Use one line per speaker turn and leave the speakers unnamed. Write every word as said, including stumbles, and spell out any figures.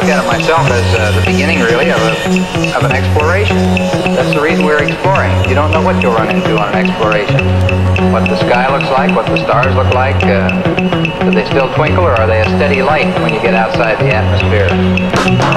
at it myself as uh, the beginning, really, of, a, of an exploration. That's the reason we're exploring. You don't know what you'll run into on an exploration. What the sky looks like, what the stars look like. Uh, do they still twinkle, or are they a steady light when you get outside the atmosphere?